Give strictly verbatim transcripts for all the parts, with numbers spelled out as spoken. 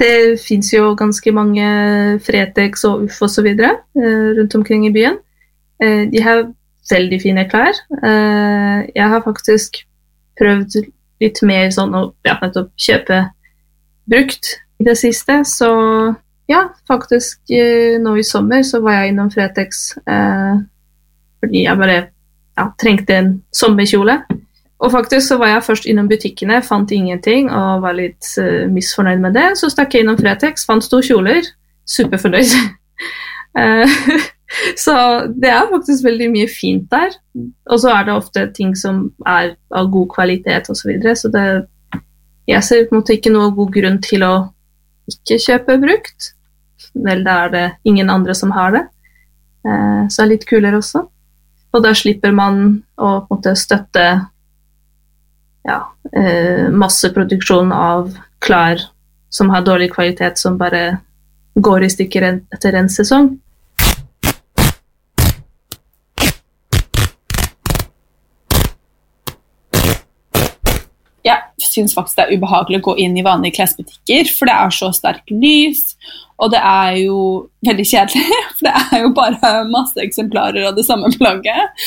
Det finns jo ganske mange Fretex og U F og så videre eh, rundt omkring i byen. Eh, de har veldig fine klær. Eh, jeg har faktisk prøvd litt mer sånn å ja, nettopp kjøpe brukt i det siste, så ja, faktisk eh, nå i sommer så var jeg innom Fretex eh, fordi jeg bare ja, trengte en sommerkjole. Og faktisk så var jeg først innom butikkene, fant ingenting og var litt uh, misfornøyd med det. Så stakk jeg innom Fretex, fant to kjoler, superfornøyd. uh, så det er faktisk veldig mye fint der. Og så er det ofte ting som er av god kvalitet og så videre. Så det, jeg ser på en måte ikke noe god grunn til å ikke kjøpe brukt. Vel, da er det ingen andre som har det. Uh, så det er litt kulere også. Og da slipper man å på en måte støtte ja, eh, masseproduksjon av klær som har dårlig kvalitet, som bare går i stykker etter en sesong. Jeg synes faktisk det er ubehagelig å gå inn i vanlige klesbutikker, for det er så sterkt lys, og det er jo veldig kjedelig, for det er jo bare masse eksemplarer av det samme plagget.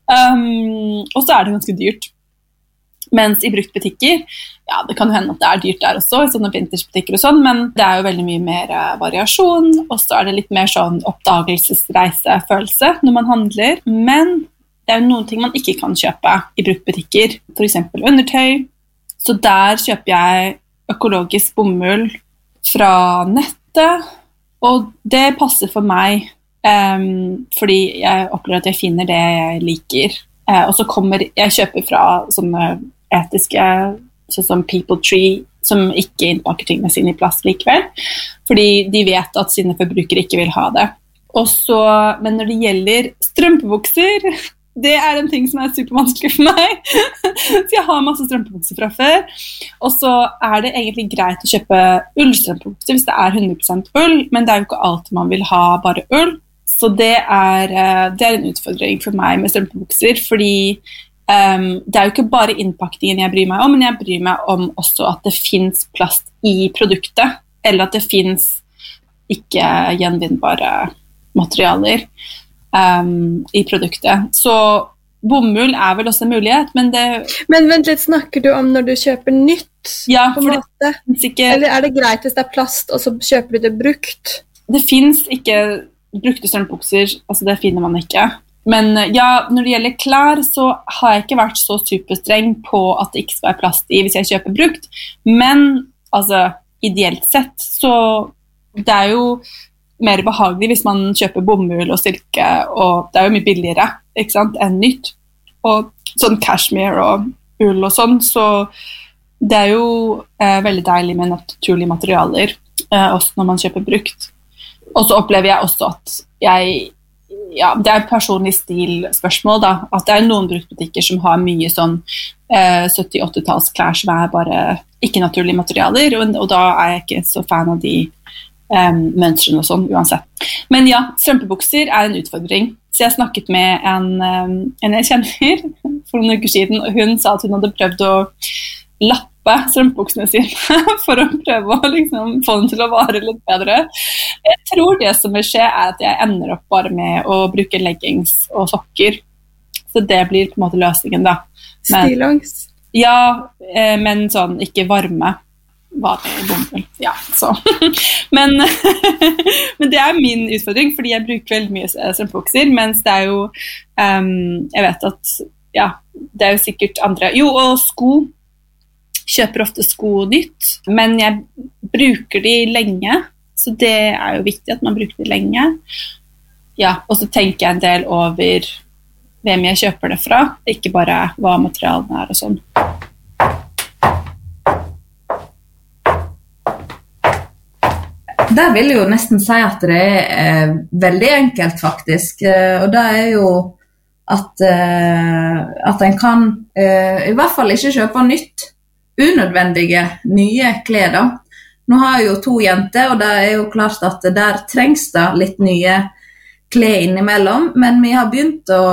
Um, og så er det ganske dyrt. Mens i bruktbutikker, ja, det kan jo hende at det er dyrt der også, i sånne vintersbutikker og sånn, men det er jo veldig mye mer uh, variasjon, og så er det litt mer sånn oppdagelsesreisefølelse når man handler, men det er jo noen ting man ikke kan kjøpe i bruktbutikker, for eksempel undertøy, så der kjøper jeg økologisk bomull fra nettet, og det passer for meg, um, fordi jeg opplever at jeg finner det jeg liker, uh, og så kommer, jeg kjøper fra sånne etiske, sånn som People Tree, som ikke innpakker tingene sine i plast likevel, fordi de vet at sine forbrukere ikke vil ha det. Og så, men når det gjelder strømpebukser, det er en ting som er supervanskelig for meg. Så jeg har masse strømpebukser fra før, og så er det egentlig greit å kjøpe ullstrømpebukser hvis det er hundre prosent ull, men det er jo ikke alltid man vil ha bare ull, så det er, det er en utfordring for meg med strømpebukser, fordi Um, det er jo ikke bare innpakningen jeg bryr meg om, men jeg bryr meg om også at det finnes plast i produktet, eller at det finnes ikke gjenvinnbare materialer um, i produktet. Så bomull er vel også en mulighet, men det... Men vent litt, snakker du om når du kjøper nytt? Ja, på en måte? Ikke... Eller er det greit hvis det er plast, og så kjøper du det brukt? Det finnes ikke brukte strømpebukser, altså det finner man ikke. Men ja, når det gjelder klær så har jeg ikke vært så superstreng på at det ikke skal være plast i hvis jeg kjøper brukt, men altså ideelt sett så det er jo mer behagelig hvis man kjøper bomull og silke, og det er jo mye billigere, ikke sant, enn nytt, og sånn cashmere og ull og sånn, så det er jo eh, veldig deilig med naturlige materialer, eh, også når man kjøper brukt. Og så opplever jeg også at jeg ja, det er personlig stilspørsmål da, at det er noen bruktbutikker som har mye sånn eh, sytti-åtti-talls klær som er bare ikke naturlige materialer, og, og da er jeg ikke så fan av de eh, mønstrene og sånn uansett. Men ja, strømpebukser er en utfordring. Så jeg snakket med en, um, en jeg kjenner for noen uker siden, og hun sa at hun hadde prøvd å lappe strømpebuksene sine for å prøve å liksom, få den til å vare litt bedre. Jeg tror det som vil skje er at jeg ender opp bare med å bruke leggings og sokker. Så det blir på en måte løsningen da. Men, Stillongs? Ja, eh, men sånn ikke varme. Vanlig bomull. Ja, så. men, men det er min utfordring, fordi jeg bruker veldig mye strømpebukser, mens det er jo, um, jeg vet at, ja, det er jo sikkert andre. Jo, og sko. Kjøper ofte sko nytt, men jeg bruker de lenge, så det er jo viktig at man bruker de lenge. Ja, og så tenker jeg en del over hvem jeg kjøper det fra, ikke bare hva materialene er og sånn. Der vil jeg jo nesten si at det er veldig enkelt faktisk, og det er jo at, at en kan i hvert fall ikke kjøpe nytt, unødvendige nye klær da. Nå har jeg jo to jenter, og det er jo klart at der trengs det litt nye klær innimellom, men vi har begynt å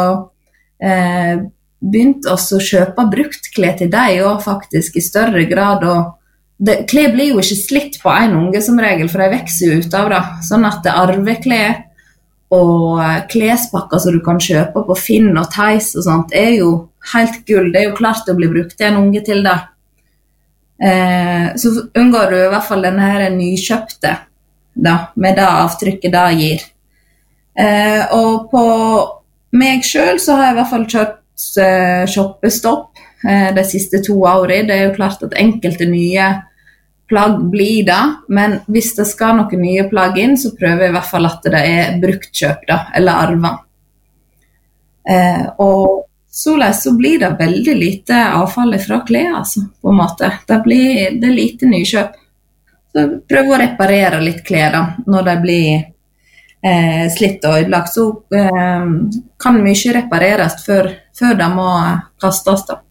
eh, begynt også å kjøpe brukt klær til deg, og faktisk i større grad, og det, klær blir jo ikke slitt på en unge som regel, for de vekser jo ut av det. Sånn at det arveklær og klespakker som du kan kjøpe på Finn og Theis og sånt, er jo helt gull. Det er jo klart å bli brukt til en unge til det. Eh, så unngår du i hvert fall denne her nykjøpte, da, med det avtrykket det gir. Eh, og på meg selv så har jeg i hvert fall kjørt eh, shoppestopp eh, de siste to årene. Det er jo klart at enkelte nye plagg blir det, men hvis det skal noen nye plagg inn, så prøver jeg i hvert fall at det er bruktkjøp da, eller arver. Eh, og således så blir det veldig lite avfall fra klær, altså, på en måte. Det blir det er lite nykjøp. Så prøv å reparere litt klær da, når det blir eh, slitt og ødelagt. Så eh, kan mye repareres før, før det må kastes da.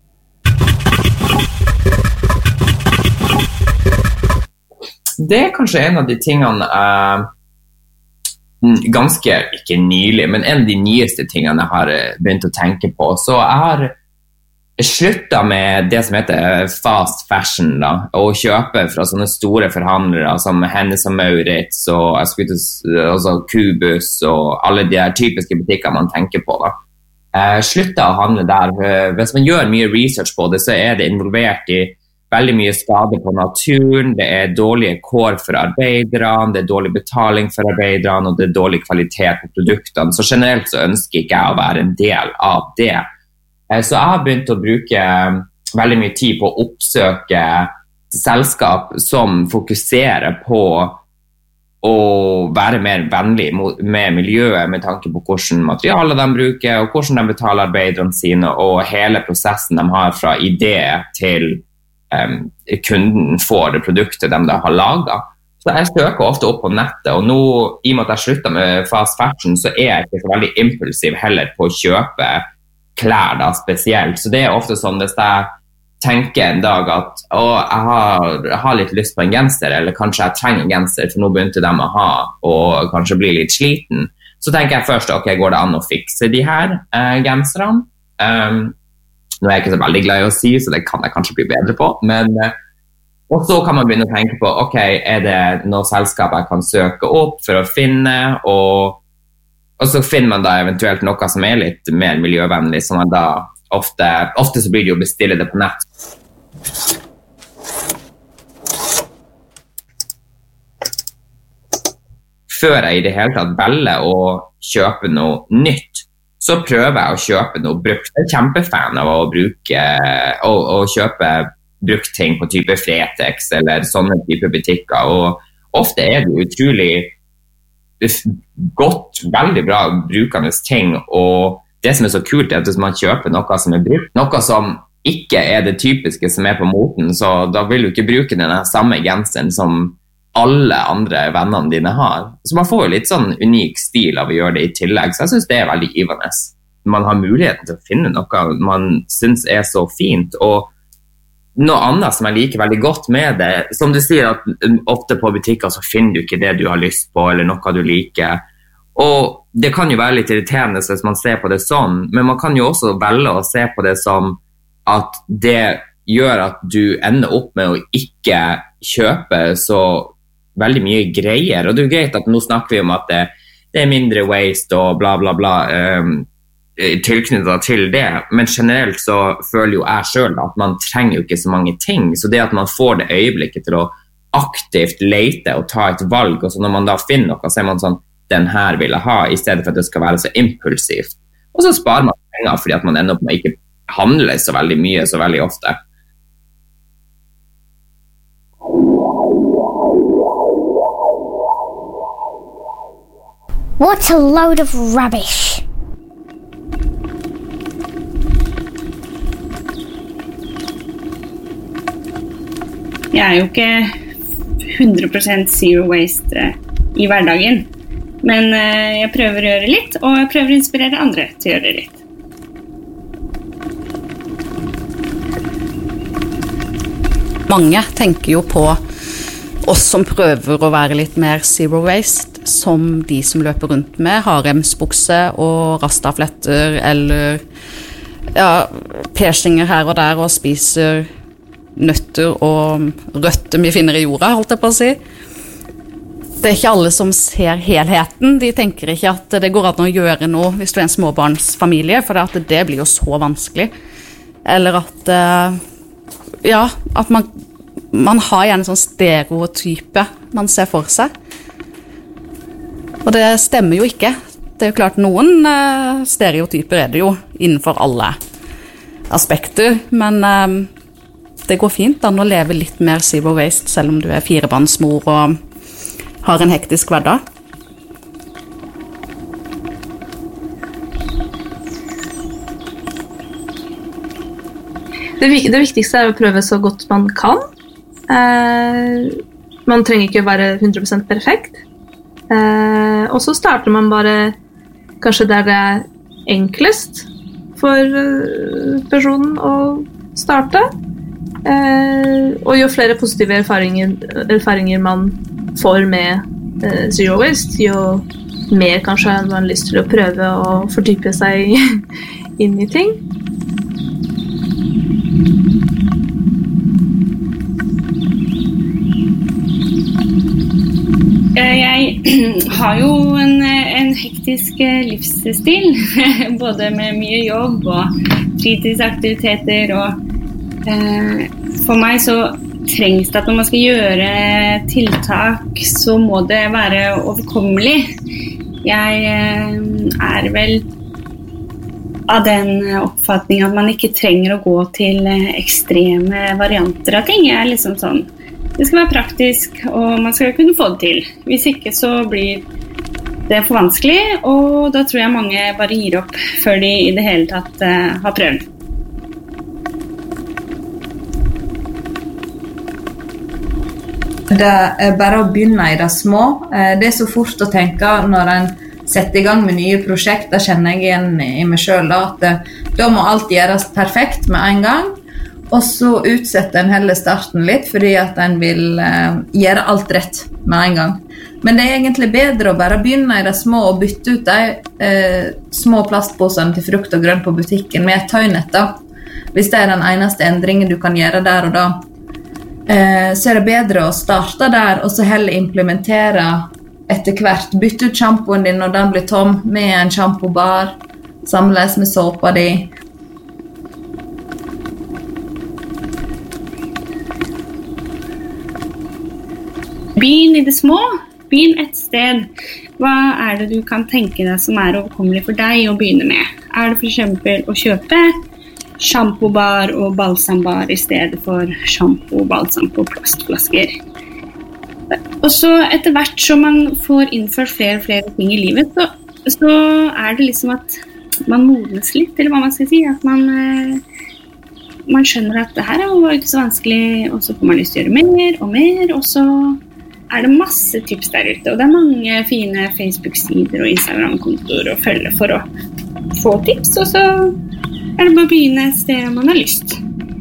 Det er kanskje en av de tingene uh, ganske, ikke nylig, men en av de nyeste tingene jeg har begynt å tenke på. Så jeg har sluttet med det som heter fast fashion, da, og kjøpe fra sånne store forhandlere som Hennes og Mauritz og jeg skulle til, altså Kubus og alle de her typiske butikker man tenker på. Da. Jeg sluttet å handle der. Hvis man gjør mye research på det, så er det involvert i veldig mye skade på naturen, det er dårlige kår for arbeiderne, det er dårlig betaling for arbeiderne, og det er dårlig kvalitet på produktene. Så generelt så ønsker ikke jeg å være en del av det. Så jeg har begynt å bruke veldig mye tid på å oppsøke selskap som fokuserer på å være mer vennlig med miljøet med tanke på hvordan materialer de bruker, og hvordan de betaler arbeiderne sine, og hele prosessen de har fra idé til Um, kunden får det produktet de da har laget. Så jeg søker ofte opp på nettet, og nå, i og med at jeg sluttet med fast fashion, så er jeg ikke så veldig impulsiv heller på å kjøpe klær da spesielt. Så det er ofte sånn hvis jeg tenker en dag at å, jeg, har, jeg har litt lyst på en genser, eller kanskje jeg trenger en genser, for nå begynte de å ha, og kanskje bli litt sliten, så tenker jeg først, ok, går det an å fikse de her eh, genserne? Um, Nå er jeg ikke så veldig glad i å si, så det kan jeg kanskje bli bedre på. Men, og så kan man begynne å tenke på, ok, er det noen selskap jeg kan søke opp for å finne, og, og så finner man da eventuelt noe som er litt mer miljøvennlig, sånn at da ofte, ofte så blir det jo bestille det på nett. Før jeg i det hele tatt velger å kjøpe noe nytt, så prøver jeg å kjøpe noe brukt. Jeg er kjempefan av å bruke, å, å kjøpe brukt ting på type Fretex eller sånne type butikker, og ofte er det utrolig godt, veldig bra brukende ting, og det som er så kult er at hvis man kjøper noe som er brukt, noe som ikke er det typiske som er på moten, så da vil du ikke bruke den samme genseren som alle andre vennene dine har. Så man får jo litt sånn unik stil av å gjøre det i tillegg, så jeg synes det er veldig givende. Man har muligheten til å finne noe man synes er så fint, og noe annet som jeg liker veldig godt med det, som du sier at ofte på butikker så finner du ikke det du har lyst på, eller noe du liker, og det kan jo være litt irriterende hvis man ser på det sånn, men man kan jo også velge å se på det som at det gjør at du ender opp med å ikke kjøpe så veldig mye greier, og det er jo greit at nå snakker vi om at det, det er mindre waste og bla bla bla um, tilknyttet til det, men generelt så føler jo jeg selv at man trenger jo ikke så mange ting, så det at man får det øyeblikket til å aktivt lete og ta et valg, og så når man da finner noe, så er man sånn, den her vil jeg ha, i stedet for at det skal være så impulsivt, og så sparer man penger fordi at man ender opp med ikke handle så veldig mye, så veldig ofte. What a load of rubbish. Jeg er jo ikke hundre prosent zero waste i hverdagen, men jeg prøver å gjøre litt, og jeg prøver å inspirere andre til å gjøre litt. Mange tenker jo på oss som prøver å være litt mer zero waste, som de som løper rundt med haremsbukse og rastafletter eller ja, persinger her og der og spiser nøtter og røtter vi finner i jorda, holdt jeg på å si. Det er ikke alle som ser helheten. De tenker ikke at det går an å gjøre noe hvis du er en småbarnsfamilie, for det, det blir jo så vanskelig. Eller at, ja, at man, man har gjerne sånn stereotype man ser for seg. Og det stemmer jo ikke. Det er jo klart noen stereotyper er det jo innenfor alle aspekter, men det går fint an å leve litt mer zero waste selv om du er firebarnsmor og har en hektisk hverdag. Det, det viktigste er å prøve så godt man kan. Eh, man trenger ikke være hundre prosent perfekt. Eh, og så starter man bare kanskje der det er enklest for personen å starte. Eh, og jo flere positive erfaringer, erfaringer man får med eh, zero waste, jo mer kanskje har man lyst til å prøve å fordype seg inn i ting. Jeg har jo en, en hektisk livsstil, både med mye jobb og fritidsaktiviteter, og eh, for meg så trengs det at når man skal gjøre tiltak, så må det være overkommelig. Jeg er vel av den oppfatning at man ikke trenger å gå til ekstreme varianter av ting. Jeg er liksom sånn, det skal være praktisk, og man skal kunne få det til. Hvis ikke så blir det for vanskelig, og da tror jeg mange bare gir opp før de i det hele tatt uh, har prøvd. Det er bare å begynne i det små. Det er så fort å tenke når en setter i gang med nye prosjekter, kjenner jeg igjen i meg selv, at da må alt gjøres perfekt med en gang, og så utsetter en heller starten litt, fordi at en vil gjøre alt rett med en gang. Men det er egentlig bedre å bare begynne i det små og bytte ut de eh, små plastposene til frukt og grønt på butikken med et tøynett, da. Hvis det er den eneste endringen du kan gjøre der og da, så er det bedre å starte der, og så heller implementere etter hvert. Bytte ut shampooen din når den blir tom med en shampoobar, samles med såpa di. Begynn i det små, begynn et sted. Hva er det du kan tenke deg som er overkommelig for deg å begynne med? Er det for eksempel å kjøpe shampoobar og balsambar i stedet for shampoo og balsam på plastflasker? Og så etter hvert som man får innført flere og flere ting i livet, så, så er det liksom at man modnes litt, eller hva man skal si, at man, man skjønner at det her er jo ikke så vanskelig, og så får man lyst til å gjøre mer og mer, og så er det masse tips der ute, og det er mange fine Facebook-sider og Instagram-kontoer å følge for å få tips, og så er det bare å begynne et sted man har lyst.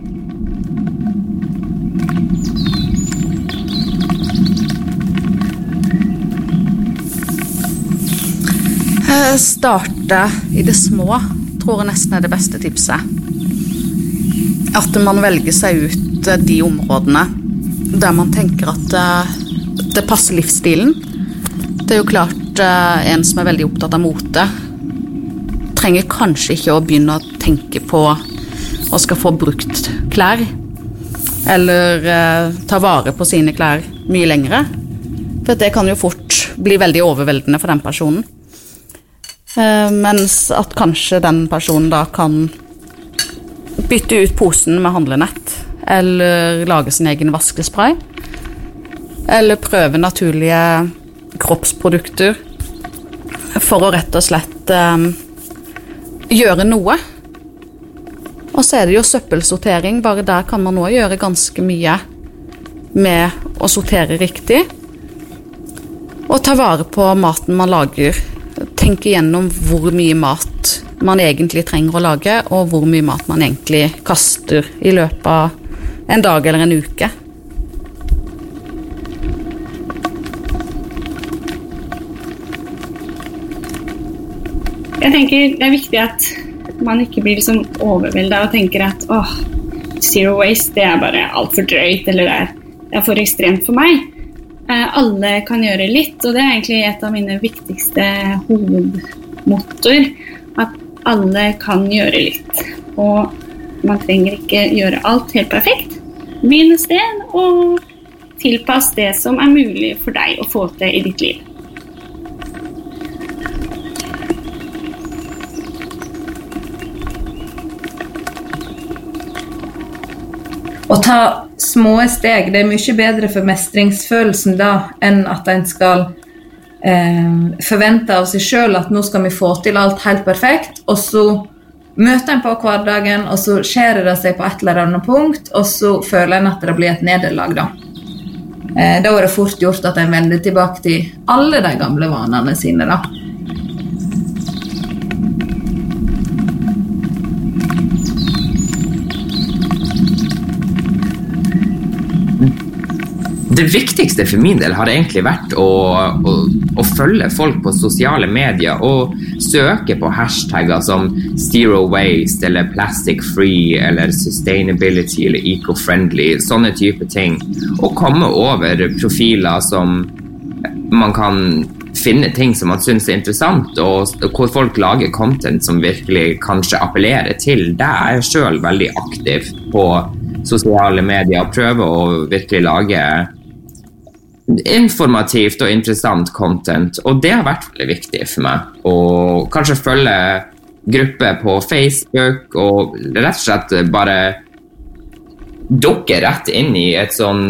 Starte i det små, tror jeg nesten er det beste tipset. At man velger seg ut de områdene der man tenker at det passer livsstilen. Det er jo klart en som er veldig opptatt av mote, trenger kanskje ikke å begynne å tenke på å skal få brukt klær, eller eh, ta vare på sine klær mye lengre, for det kan jo fort bli veldig overveldende for den personen. Eh, mens at kanskje den personen da kan bytte ut posen med handlenett, eller lage sin egen vaskespray, eller prøve naturlige kroppsprodukter for å rett og slett eh, gjøre noe. Og så er det jo søppelsortering, bare der kan man også gjøre ganske mye med å sortere riktig. Og ta vare på maten man lager. Tenke gjennom hvor mye mat man egentlig trenger å lage, og hvor mye mat man egentlig kaster i løpet av en dag eller en uke. Jeg tenker det er viktig at man ikke blir liksom overveldet og tenker at åh, zero waste, det er bare alt for drøyt, eller det er, det er for ekstremt for meg. Eh, alle kan gjøre litt, og det er egentlig et av mine viktigste hovedmotor, at alle kan gjøre litt. Og man trenger ikke gjøre alt helt perfekt. Begynn et sted, og tilpass det som er mulig for deg å få til i ditt liv. Å ta små steg, det er mye bedre for mestringsfølelsen da, enn at en skal eh, forvente av seg selv at nå skal vi få til alt helt perfekt, og så møter en på hverdagen, og så skjærer det seg på et eller annet punkt, og så føler en at det blir et nederlag da. Eh, da var det fort gjort at en vender tilbake til alle de gamle vanene sine da. Det viktigste for min del har egentlig vært å, å, å følge folk på sosiale medier og søke på hashtagger som zero waste eller plastic free eller sustainability eller eco-friendly, sånne type ting, og komme over profiler som man kan finne ting som man synes er interessant, og hvor folk lager content som virkelig kanskje appellerer til. Der er jeg selv veldig aktiv på sosiale medier og prøver å virkelig lage informativt og interessant content, og det har vært veldig viktig for meg å kanskje følge grupper på Facebook og rett og slett bare dukke rett inn i et sånn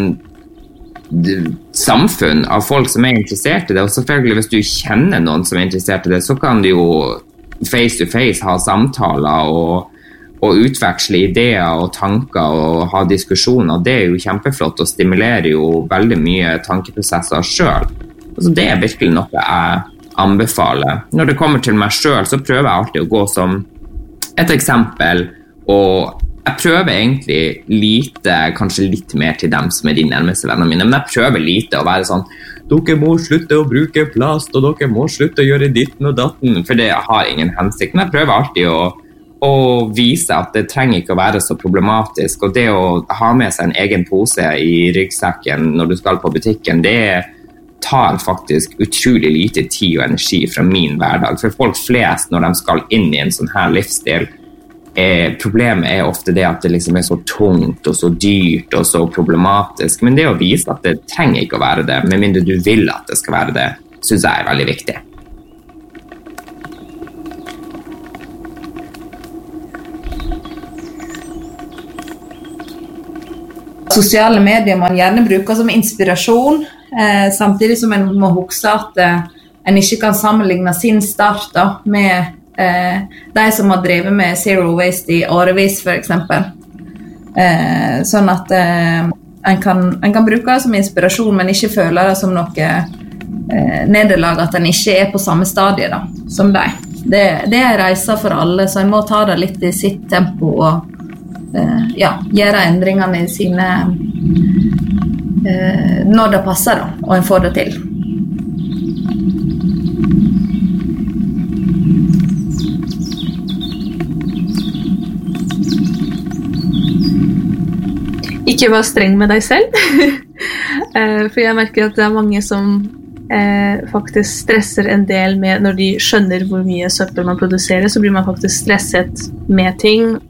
samfunn av folk som er interessert i det, og selvfølgelig hvis du kjenner noen som er interessert i det, så kan du jo face to face ha samtaler og og utveksle ideer og tanker og ha diskusjoner. Det er jo kjempeflott og stimulerer jo veldig mye tankeprosesser selv. Altså det er virkelig noe jeg anbefaler. Når det kommer til meg selv, så prøver jeg alltid å gå som et eksempel, og jeg prøver egentlig lite, kanskje litt mer til dem som er de nærmeste vennene mine, men jeg prøver lite å være sånn, dere må slutte å bruke plast, og dere må slutte å gjøre ditten og datten, for det har ingen hensikt. Men jeg prøver alltid å og vise at det trenger ikke å være så problematisk, og det å ha med seg en egen pose i ryggsekken når du skal på butikken, det tar faktisk utrolig lite tid og energi fra min hverdag. For folk flest, når de skal inn i en sånn her livsstil, eh, problemet er ofte det at det liksom er så tungt og så dyrt og så problematisk, men det å vise at det trenger ikke å være det, med mindre du vil at det skal være det, synes jeg er veldig viktig. Sosiale medier man gjerne bruker som inspirasjon, eh, samtidig som en må huske at eh, en ikke kan sammenligne sin start da, med eh, de som har drevet med zero waste i årevis for eksempel. Eh, sånn at eh, en, kan, en kan bruke det som inspirasjon, men ikke føle det som noe eh, nederlag at en ikke er på samme stadie da, som de. Det, det er reiser for alle, så en må ta det litt i sitt tempo og Uh, ja, gjøre endringene i sine uh, når det passer da, og en får det til. Ikke vær streng med deg selv, uh, for jeg merker at det er mange som uh, faktisk stresser en del med, når de skjønner hvor mye søppel man produserer, så blir man faktisk stresset med ting,